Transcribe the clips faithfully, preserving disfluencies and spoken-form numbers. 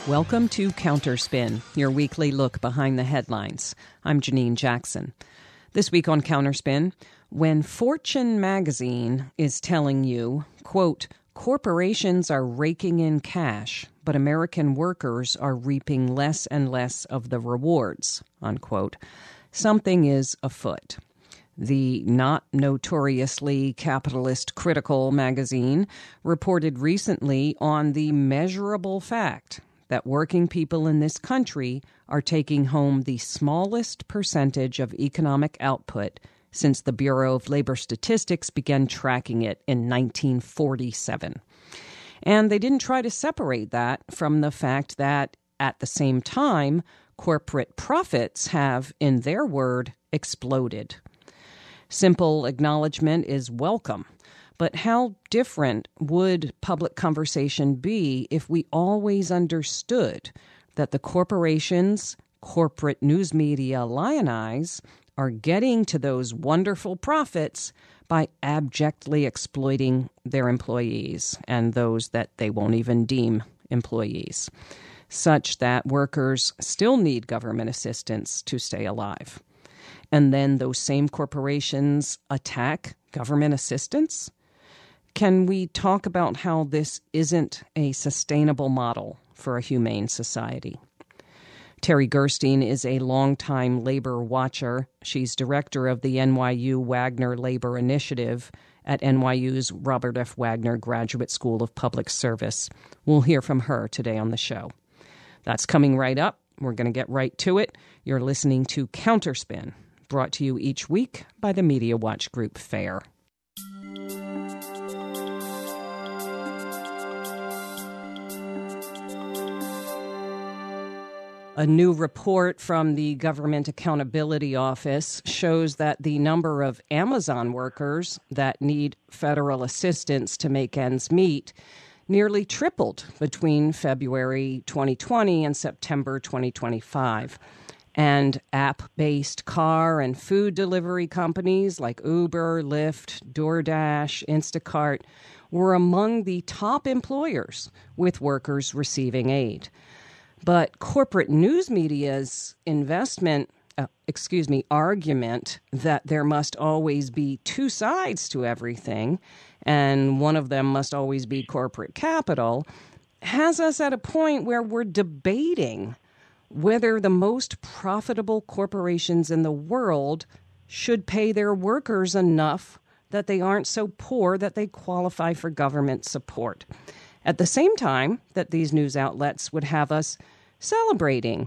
Welcome to Counterspin, your weekly look behind the headlines. I'm Janine Jackson. This week on Counterspin, when Fortune magazine is telling you, quote, corporations are raking in cash, but American workers are reaping less and less of the rewards, unquote, something is afoot. The not notoriously capitalist critical magazine reported recently on the measurable fact that working people in this country are taking home the smallest percentage of economic output since the Bureau of Labor Statistics began tracking it in nineteen forty-seven. And they didn't try to separate that from the fact that, at the same time, corporate profits have, in their word, exploded. Simple acknowledgement is welcome. But how different would public conversation be if we always understood that the corporations corporate news media lionize are getting to those wonderful profits by abjectly exploiting their employees and those that they won't even deem employees, such that workers still need government assistance to stay alive. And then those same corporations attack government assistance? Can we talk about how this isn't a sustainable model for a humane society? Terry Gerstein is a longtime labor watcher. She's director of the N Y U Wagner Labor Initiative at N Y U's Robert F. Wagner Graduate School of Public Service. We'll hear from her today on the show. That's coming right up. We're going to get right to it. You're listening to Counterspin, brought to you each week by the Media Watch Group FAIR. A new report from the Government Accountability Office shows that the number of Amazon workers that need federal assistance to make ends meet nearly tripled between February twenty twenty and September twenty twenty-five. And app-based car and food delivery companies like Uber, Lyft, DoorDash, Instacart were among the top employers with workers receiving aid. But corporate news media's investment, uh, excuse me, argument that there must always be two sides to everything, and one of them must always be corporate capital, has us at a point where we're debating whether the most profitable corporations in the world should pay their workers enough that they aren't so poor that they qualify for government support. At the same time that these news outlets would have us celebrating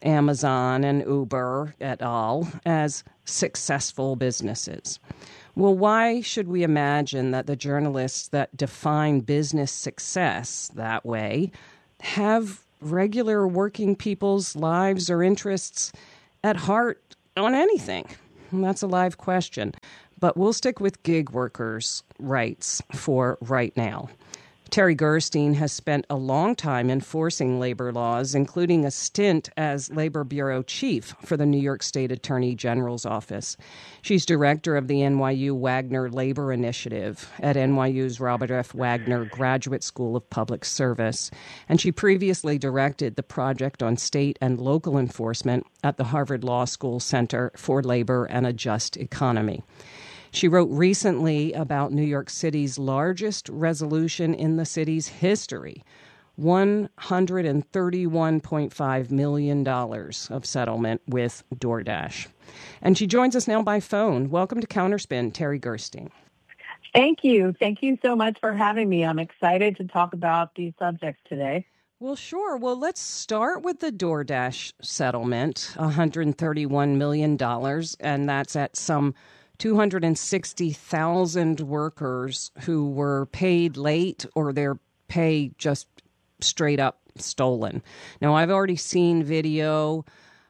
Amazon and Uber et al. As successful businesses. Well, why should we imagine that the journalists that define business success that way have regular working people's lives or interests at heart on anything? And that's a live question. But we'll stick with gig workers' rights for right now. Terry Gerstein has spent a long time enforcing labor laws, including a stint as Labor Bureau Chief for the New York State Attorney General's Office. She's director of the N Y U Wagner Labor Initiative at N Y U's Robert F. Wagner Graduate School of Public Service, and she previously directed the Project on State and Local Enforcement at the Harvard Law School Center for Labor and a Just Economy. She wrote recently about New York City's largest resolution in the city's history, one hundred thirty-one point five million dollars of settlement with DoorDash. And she joins us now by phone. Welcome to Counterspin, Terry Gerstein. Thank you. Thank you so much for having me. I'm excited to talk about these subjects today. Well, sure. Well, let's start with the DoorDash settlement, one hundred thirty-one million dollars, and that's at some two hundred sixty thousand workers who were paid late or their pay just straight up stolen. Now, I've already seen video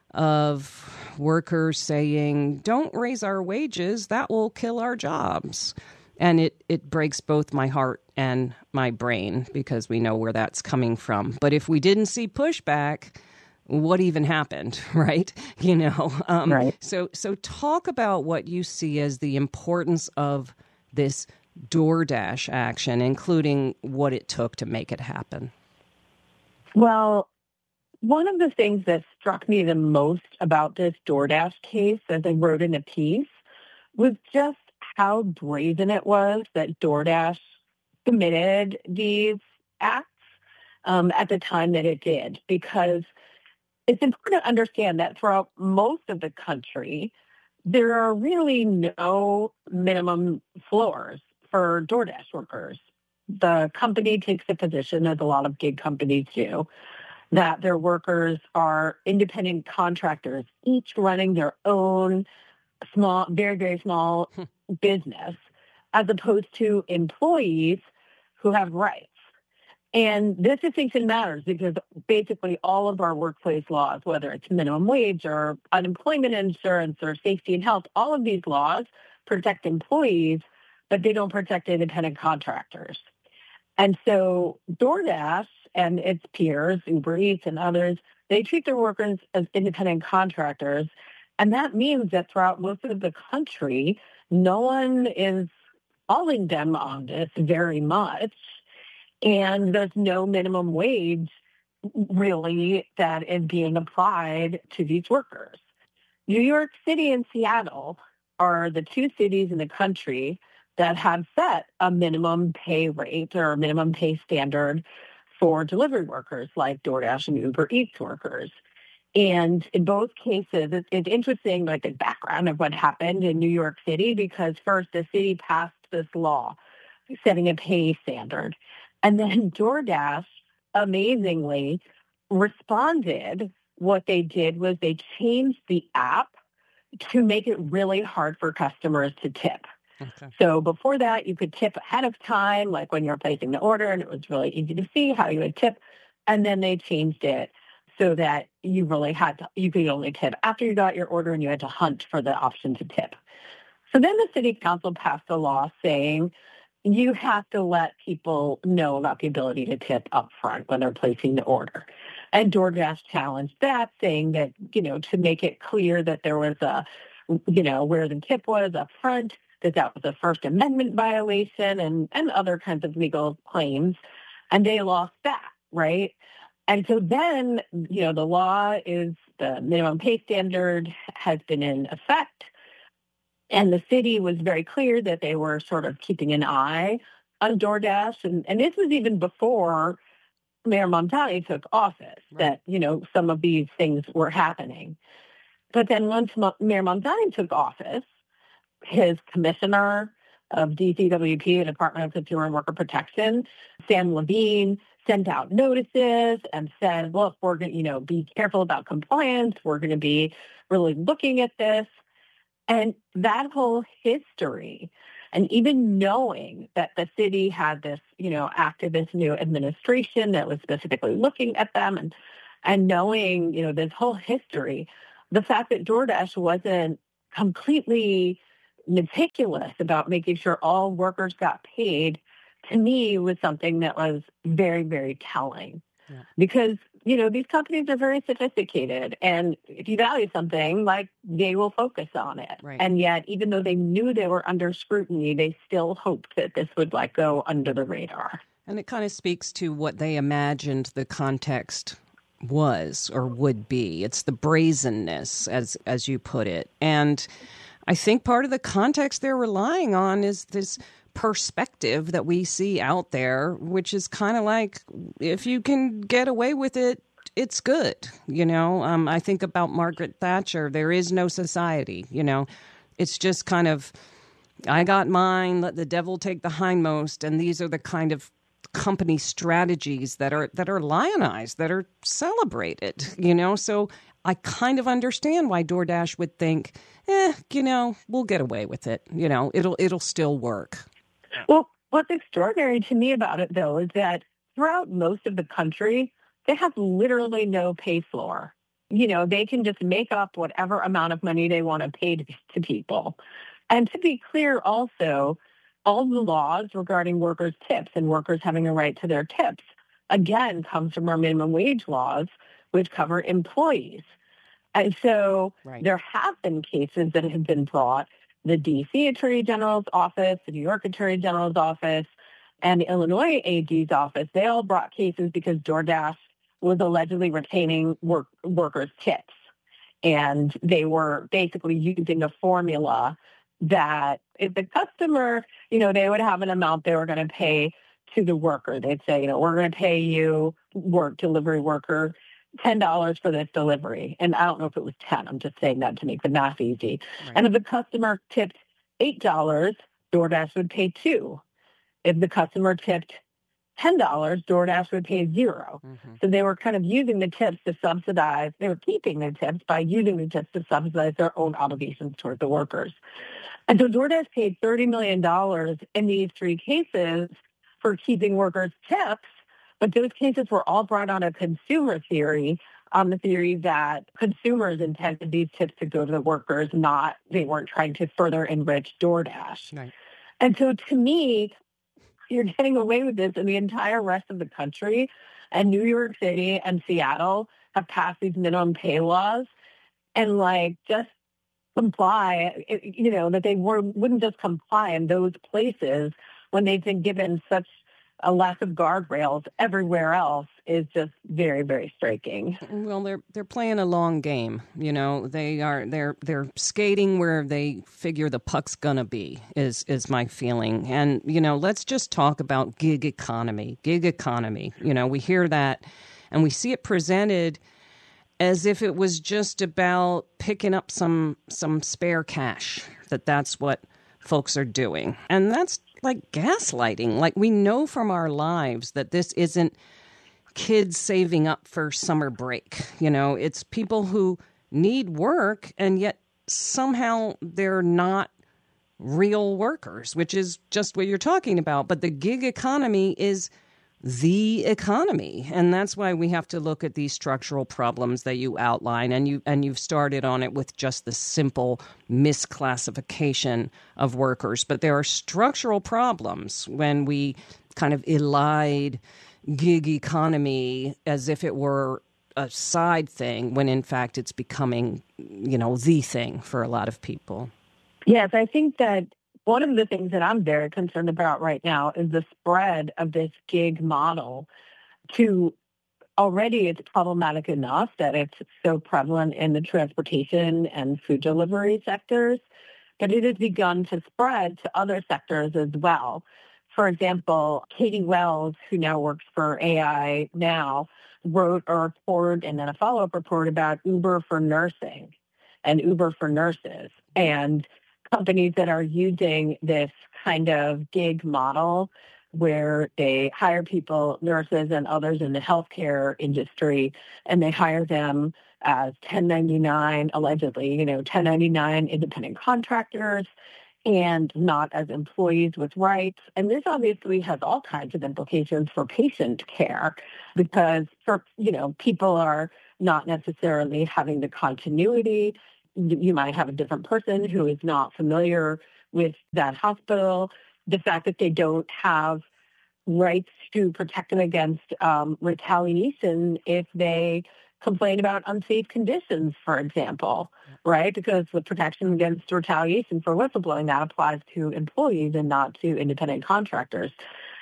of workers saying, don't raise our wages, that will kill our jobs. And it, it breaks both my heart and my brain because we know where that's coming from. But if we didn't see pushback, what even happened, right? You know, um, right. So, so talk about what you see as the importance of this DoorDash action, including what it took to make it happen. Well, One of the things that struck me the most about this DoorDash case, as I wrote in a piece, was just how brazen it was that DoorDash committed these acts um, at the time that it did, because it's important to understand that throughout most of the country, there are really no minimum floors for DoorDash workers. The company takes the position, as a lot of gig companies do, that their workers are independent contractors, each running their own small, very, very small business, as opposed to employees who have rights. And this distinction matters because basically all of our workplace laws, whether it's minimum wage or unemployment insurance or safety and health, all of these laws protect employees, but they don't protect independent contractors. And so DoorDash and its peers, Uber Eats and others, they treat their workers as independent contractors. And that means that throughout most of the country, no one is calling them on this very much. And there's no minimum wage, really, that is being applied to these workers. New York City and Seattle are the two cities in the country that have set a minimum pay rate or a minimum pay standard for delivery workers like DoorDash and Uber Eats workers. And in both cases, it's, it's interesting, like the background of what happened in New York City, because first the city passed this law setting a pay standard. And then DoorDash, amazingly, responded. What they did was they changed the app to make it really hard for customers to tip. Okay. So before that, you could tip ahead of time, like when you're placing the order, and it was really easy to see how you would tip. And then they changed it so that you really had to, you could only tip after you got your order, and you had to hunt for the option to tip. So then the city council passed a law saying you have to let people know about the ability to tip up front when they're placing the order. And DoorDash challenged that, saying that, you know, to make it clear that there was a, you know, where the tip was up front, that that was a First Amendment violation and, and other kinds of legal claims. And they lost that, right? And so then, you know, the law is, the minimum pay standard has been in effect. And the city was very clear that they were sort of keeping an eye on DoorDash. And, and this was even before Mayor Mamdani took office, right, that, you know, some of these things were happening. But then once Ma- Mayor Mamdani took office, his commissioner of D C W P, the Department of Consumer and Worker Protection, Sam Levine, sent out notices and said, look, we're going to, you know, be careful about compliance. We're going to be really looking at this. And that whole history, and even knowing that the city had this, you know, activist new administration that was specifically looking at them, and and knowing, you know, this whole history, the fact that DoorDash wasn't completely meticulous about making sure all workers got paid, to me was something that was very, very telling. Yeah. Because, you know, these companies are very sophisticated, and if you value something, like, they will focus on it. Right. And yet, even though they knew they were under scrutiny, they still hoped that this would, like, go under the radar. And it kind of speaks to what they imagined the context was or would be. It's the brazenness, as as you put it. And I think part of the context they're relying on is this perspective that we see out there, which is kind of like, if you can get away with it, it's good. You know, um, I think about Margaret Thatcher. There is no society, you know, it's just kind of, I got mine, let the devil take the hindmost. And these are the kind of company strategies that are that are lionized, that are celebrated, you know. So I kind of understand why DoorDash would think, eh, you know, we'll get away with it. You know, it'll it'll still work. Well, what's extraordinary to me about it, though, is that throughout most of the country, they have literally no pay floor. You know, they can just make up whatever amount of money they want to pay to, to people. And to be clear, also, all the laws regarding workers' tips and workers having a right to their tips, again, comes from our minimum wage laws, which cover employees. And so right. There have been cases that have been brought. The D C Attorney General's office, the New York Attorney General's office, and the Illinois A G's office, they all brought cases because DoorDash was allegedly retaining work, workers' tips. And they were basically using a formula that if the customer, you know, they would have an amount they were going to pay to the worker. They'd say, you know, we're going to pay you, work delivery worker, ten dollars for this delivery. And I don't know if it was ten. I'm just saying that to make the math easy. Right. And if the customer tipped eight dollars, DoorDash would pay two. If the customer tipped ten dollars, DoorDash would pay zero. Mm-hmm. So they were kind of using the tips to subsidize, they were keeping the tips by using the tips to subsidize their own obligations toward the workers. And so DoorDash paid thirty million dollars in these three cases for keeping workers' tips, but those cases were all brought on a consumer theory, on the theory that consumers intended these tips to go to the workers, not they weren't trying to further enrich DoorDash. Right. And so to me, you're getting away with this in the entire rest of the country. And New York City and Seattle have passed these minimum pay laws. And like just comply, you know, that they were, wouldn't just comply in those places when they've been given such a lack of guardrails everywhere else is just very, very striking. Well, they're they're playing a long game. You know, they are they're they're skating where they figure the puck's gonna be. Is is my feeling. And you know, let's just talk about gig economy. Gig economy. You know, we hear that, and we see it presented as if it was just about picking up some some spare cash. That that's what folks are doing, and that's like gaslighting. Like we know from our lives that this isn't kids saving up for summer break. You know, it's people who need work and yet somehow they're not real workers, which is just what you're talking about. But the gig economy is the economy. And that's why we have to look at these structural problems that you outline. And you and you've started on it with just the simple misclassification of workers. But there are structural problems when we kind of elide gig economy as if it were a side thing, when in fact it's becoming, you know, the thing for a lot of people. Yes, I think that one of the things that I'm very concerned about right now is the spread of this gig model to already it's problematic enough that it's so prevalent in the transportation and food delivery sectors, but it has begun to spread to other sectors as well. For example, Katie Wells, who now works for A I Now, wrote a report and then a follow-up report about Uber for nursing and Uber for nurses. And companies that are using this kind of gig model where they hire people, nurses and others in the healthcare industry, and they hire them as ten ninety-nine, allegedly, you know, ten ninety-nine independent contractors and not as employees with rights. And this obviously has all kinds of implications for patient care because, for you know, people are not necessarily having the continuity. You might have a different person who is not familiar with that hospital. The fact that they don't have rights to protect them against um, retaliation if they complain about unsafe conditions, for example, right? Because the protection against retaliation for whistleblowing, that applies to employees and not to independent contractors.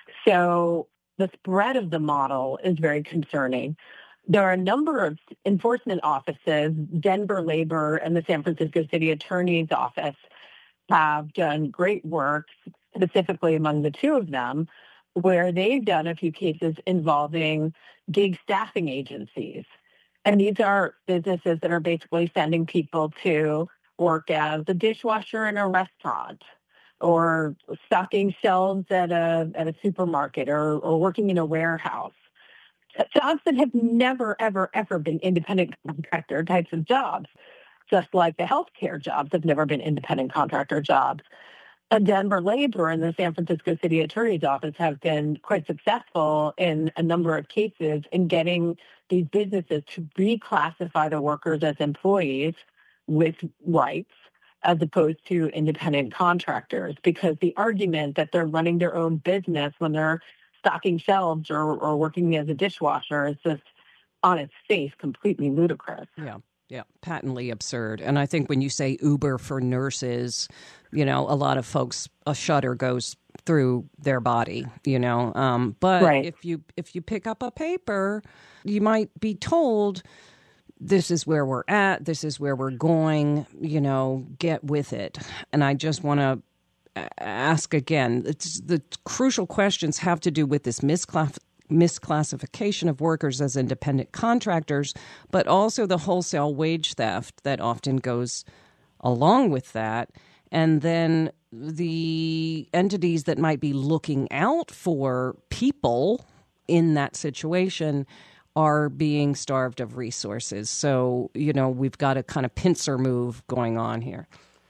So the spread of the model is very concerning. There are a number of enforcement offices, Denver Labor and the San Francisco City Attorney's Office have done great work, specifically among the two of them, where they've done a few cases involving gig staffing agencies. And these are businesses that are basically sending people to work as a dishwasher in a restaurant or stocking shelves at a at a supermarket or, or working in a warehouse. Jobs that have never, ever, ever been independent contractor types of jobs, just like the healthcare jobs have never been independent contractor jobs. And Denver Labor and the San Francisco City Attorney's Office have been quite successful in a number of cases in getting these businesses to reclassify the workers as employees with rights as opposed to independent contractors, because the argument that they're running their own business when they're stocking shelves or, or working as a dishwasher is just on its face completely ludicrous. Yeah. Yeah, patently absurd. And I think when you say Uber for nurses, you know, a lot of folks, a shudder goes through their body, you know. Um, but Right. if you if you pick up a paper, you might be told, this is where we're at, this is where we're going, you know, get with it. And I just want to ask again, it's, the crucial questions have to do with this misclass- misclassification of workers as independent contractors, but also the wholesale wage theft that often goes along with that. And then the entities that might be looking out for people in that situation are being starved of resources. So, you know, we've got a kind of pincer move going on here.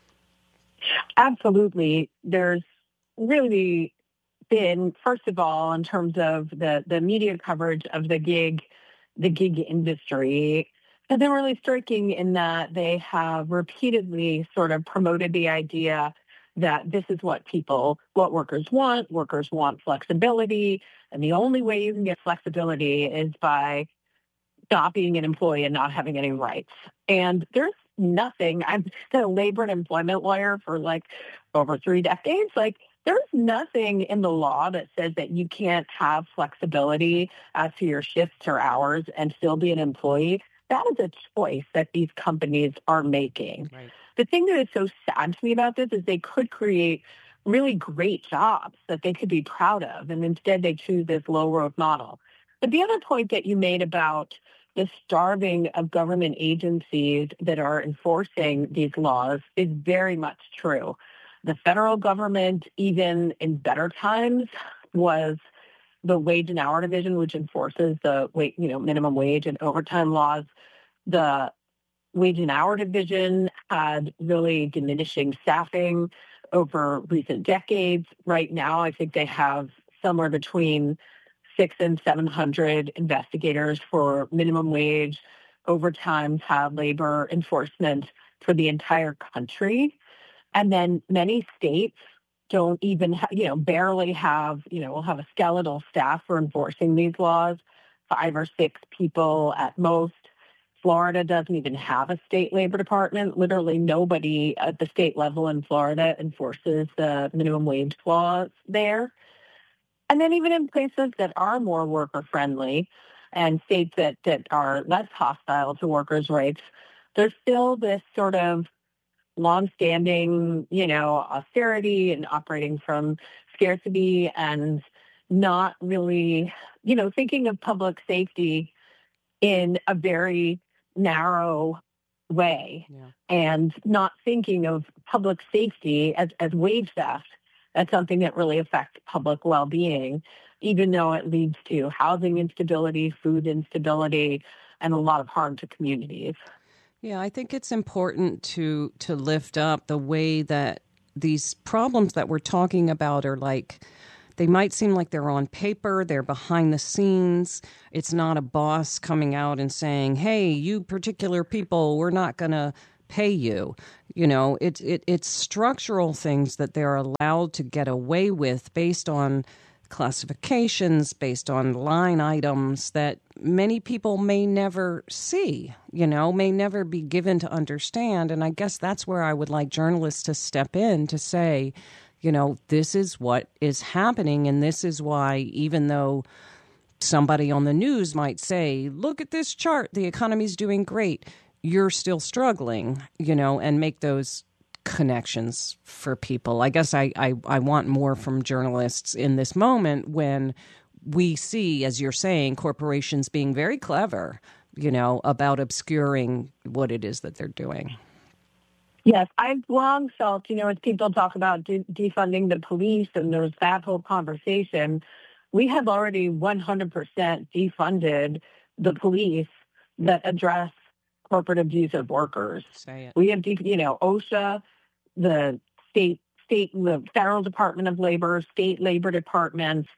Absolutely. There's really been, first of all, in terms of the, the media coverage of the gig, the gig industry, has been really striking in that they have repeatedly sort of promoted the idea that this is what people, what workers want. Workers want flexibility. And the only way you can get flexibility is by not being an employee and not having any rights. And there's nothing, I've been a labor and employment lawyer for like over three decades. Like there's nothing in the law that says that you can't have flexibility as to your shifts or hours and still be an employee. That is a choice that these companies are making. Right. The thing that is so sad to me about this is they could create really great jobs that they could be proud of, and instead they choose this low-road model. But the other point that you made about the starving of government agencies that are enforcing these laws is very much true. The federal government, even in better times, was the Wage and Hour Division, which enforces the wage, you know, minimum wage and overtime laws. The Wage and Hour Division had really diminishing staffing over recent decades. Right now, I think they have somewhere between six and seven hundred investigators for minimum wage, overtime, child labor enforcement for the entire country. And then many states don't even, ha- you know, barely have, you know, will have a skeletal staff for enforcing these laws, five or six people at most. Florida doesn't even have a state labor department. Literally nobody at the state level in Florida enforces the minimum wage laws there. And then even in places that are more worker friendly and states that, that are less hostile to workers' rights, there's still this sort of longstanding, you know, austerity and operating from scarcity and not really, you know, thinking of public safety in a very narrow way, Yeah. and not thinking of public safety as, as wage theft as something that really affects public well-being, even though it leads to housing instability, food instability, and a lot of harm to communities. Yeah, I think it's important to to lift up the way that these problems that we're talking about are like, they might seem like they're on paper, they're behind the scenes. It's not a boss coming out and saying, hey, you particular people, we're not going to pay you. You know, it, it, it's structural things that they're allowed to get away with based on classifications, based on line items that many people may never see, you know, may never be given to understand. And I guess that's where I would like journalists to step in to say, you know, this is what is happening. And this is why, even though somebody on the news might say, look at this chart, the economy's doing great, you're still struggling, you know, and make those connections for people. I guess I, I, I want more from journalists in this moment when we see, as you're saying, corporations being very clever, you know, about obscuring what it is that they're doing. Yes, I've long felt, you know, as people talk about de- defunding the police and there's that whole conversation, we have already one hundred percent defunded the police that address corporate abuse of workers. Say it. We have, de- you know, OSHA, the state, state, the federal Department of Labor, state labor departments,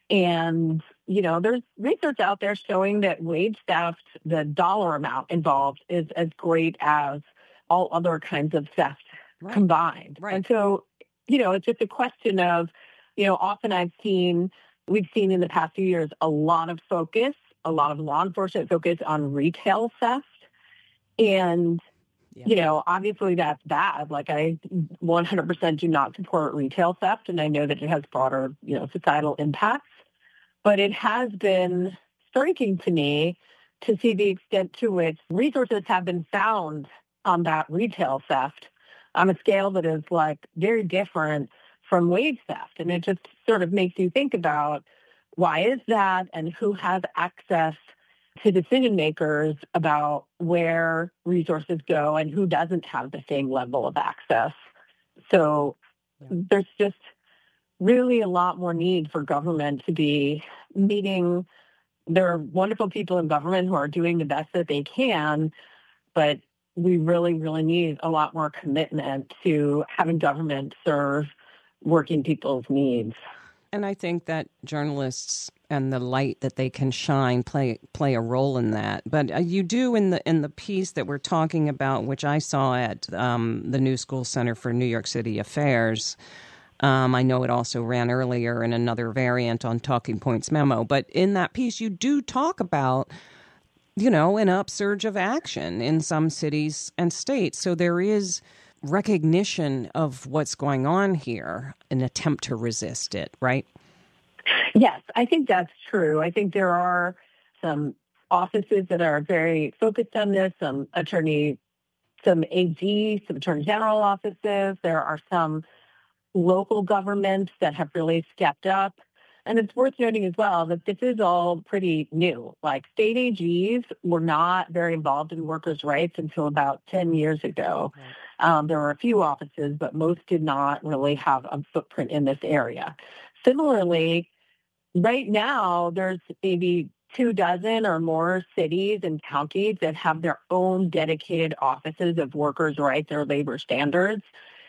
and, you know, there's research out there showing that wage theft, the dollar amount involved is as great as all other kinds of theft Right. combined. Right. And so, you know, it's just a question of, you know, often I've seen, we've seen in the past few years, a lot of focus, a lot of law enforcement focus on retail theft. And, Yeah. you know, obviously that's bad. Like I one hundred percent do not support retail theft, and I know that it has broader, you know, societal impacts. But it has been striking to me to see the extent to which resources have been found on that retail theft on a scale that is like very different from wage theft. And it just sort of makes you think about why is that and who has access to decision makers about where resources go and who doesn't have the same level of access. So Yeah. there's just really a lot more need for government to be meeting. There are wonderful people in government who are doing the best that they can, but we really, really need a lot more commitment to having government serve working people's needs. And I think that journalists and the light that they can shine play play a role in that. But uh, you do in the in the piece that we're talking about, which I saw at um, the New School Center for New York City Affairs. Um, I know it also ran earlier in another variant on Talking Points Memo. But in that piece, you do talk about, you know, an upsurge of action in some cities and states. So there is recognition of what's going on here, an attempt to resist it, right? Yes, I think that's true. I think there are some offices that are very focused on this, some attorney, some A G, some attorney general offices. There are some local governments that have really stepped up. And it's worth noting as well that this is all pretty new. Like state A Gs were not very involved in workers' rights until about ten years ago. Right. Um, there were a few offices, but most did not really have a footprint in this area. Similarly, right now, there's maybe two dozen or more cities and counties that have their own dedicated offices of workers' rights or labor standards.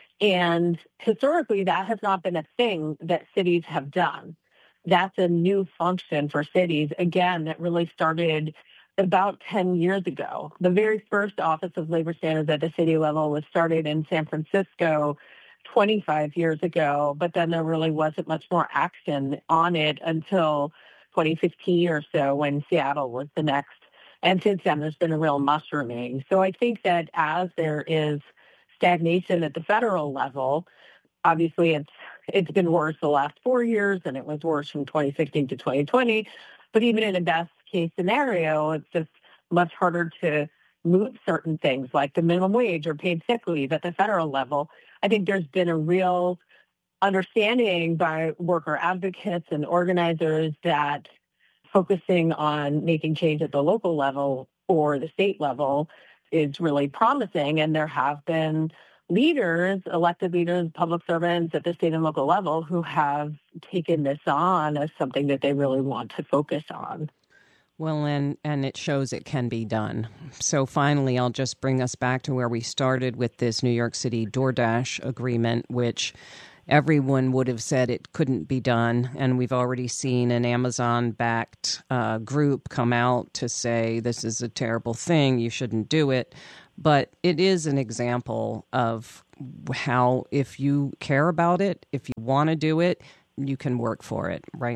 And historically, that has not been a thing that cities have done. That's a new function for cities, again, that really started about ten years ago. The very first Office of Labor Standards at the city level was started in San Francisco twenty-five years ago, but then there really wasn't much more action on it until twenty fifteen or so when Seattle was the next. And since then, there's been a real mushrooming. So I think that as there is stagnation at the federal level, obviously it's it's been worse the last four years, and it was worse from twenty sixteen to twenty twenty. But even in a best case scenario, it's just much harder to move certain things like the minimum wage or paid sick leave at the federal level. I think there's been a real understanding by worker advocates and organizers that focusing on making change at the local level or the state level is really promising. And there have been leaders, elected leaders, public servants at the state and local level who have taken this on as something that they really want to focus on. Well, and, and it shows it can be done. So finally, I'll just bring us back to where we started with this New York City DoorDash agreement, which everyone would have said it couldn't be done. And we've already seen an Amazon-backed uh, group come out to say this is a terrible thing, you shouldn't do it. But it is an example of how if you care about it, if you want to do it, you can work for it, right?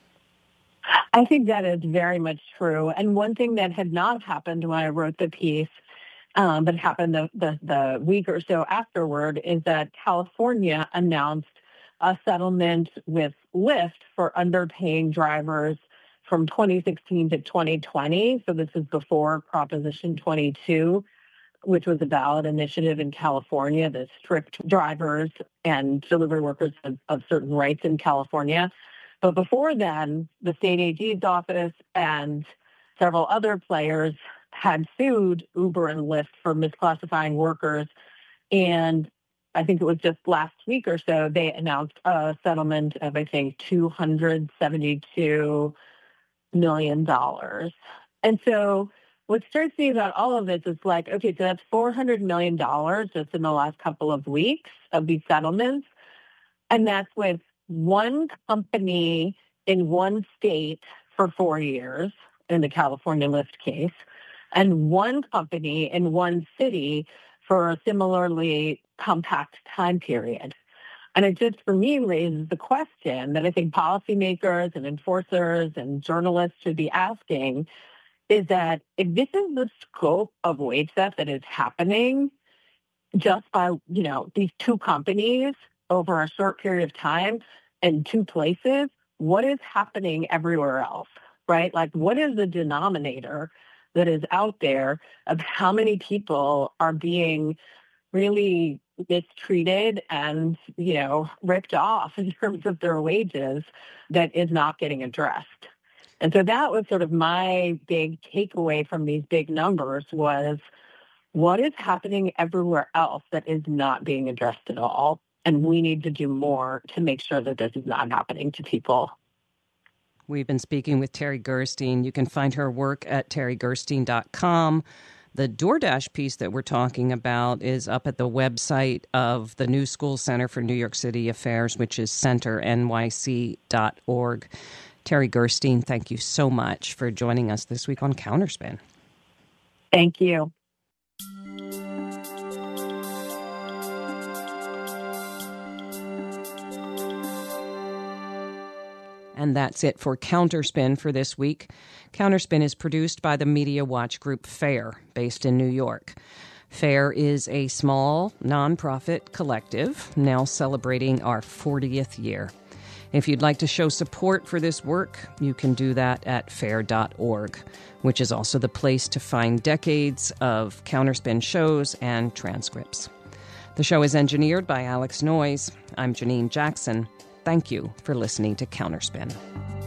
I think that is very much true. And one thing that had not happened when I wrote the piece, um, but happened the, the, the week or so afterward, is that California announced a settlement with Lyft for underpaying drivers from twenty sixteen to twenty twenty. So this is before Proposition twenty-two, which was a ballot initiative in California that stripped drivers and delivery workers of, of certain rights in California. But before then, the state A G's office and several other players had sued Uber and Lyft for misclassifying workers. And I think it was just last week or so, they announced a settlement of, I think, two hundred seventy-two million dollars. And so what strikes me about all of this is like, okay, so that's four hundred million dollars just in the last couple of weeks of these settlements. And that's with one company in one state for four years in the California Lyft case, and one company in one city for a similarly compact time period. And it just, for me, raises the question that I think policymakers and enforcers and journalists should be asking is that if this is the scope of wage theft that is happening just by, you know, these two companies over a short period of time in two places, what is happening everywhere else, right? Like, what is the denominator that is out there of how many people are being really mistreated and, you know, ripped off in terms of their wages that is not getting addressed? And so that was sort of my big takeaway from these big numbers was what is happening everywhere else that is not being addressed at all? And we need to do more to make sure that this is not happening to people. We've been speaking with Terry Gerstein. You can find her work at terry gerstein dot com. The DoorDash piece that we're talking about is up at the website of the New School Center for New York City Affairs, which is center N Y C dot org. Terry Gerstein, thank you so much for joining us this week on Counterspin. Thank you. And that's it for Counterspin for this week. Counterspin is produced by the media watch group FAIR, based in New York. FAIR is a small, nonprofit collective now celebrating our fortieth year. If you'd like to show support for this work, you can do that at fair dot org, which is also the place to find decades of Counterspin shows and transcripts. The show is engineered by Alex Noyes. I'm Janine Jackson. Thank you for listening to Counterspin.